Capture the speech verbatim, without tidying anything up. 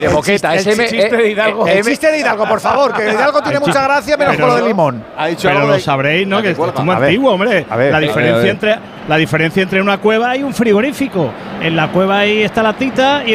De Boqueta, el, chiste, el chiste de Hidalgo. Eh, el chiste de Hidalgo, por favor, que Hidalgo tiene mucha gracia, menos con lo del limón. Ha dicho pero algo lo de, sabréis, ¿no? Que es muy A ver, antiguo, hombre. a ver, la, a ver, diferencia a ver. Entre, la diferencia entre una cueva y un frigorífico. En la cueva ahí está la tita y